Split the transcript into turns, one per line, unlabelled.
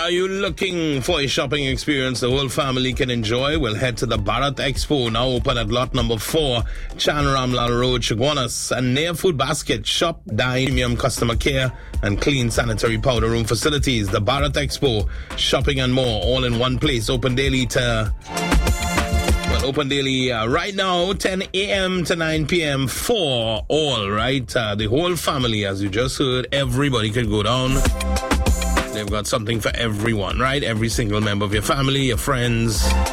Are you looking for a shopping experience the whole family can enjoy? Well, head to the Bharat Expo, now open at lot number 4, Chan Ramlal Road, Chaguanas, and near Food Basket. Shop, dine, premium customer care, and clean sanitary powder room facilities. The Bharat Expo, shopping and more, all in one place. Open daily right now, 10 a.m. to 9 p.m. for all, right? The whole family, as you just heard, everybody could go down. They've got something for everyone, right? Every single member of your family, your friends.